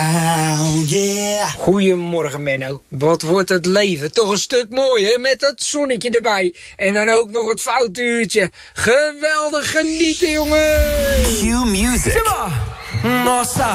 Oh yeah. Goedemorgen Menno. Wat wordt het leven toch een stuk mooier met dat zonnetje erbij. En dan ook nog het foutuurtje. Geweldig genieten jongen. Q Music. Nossa.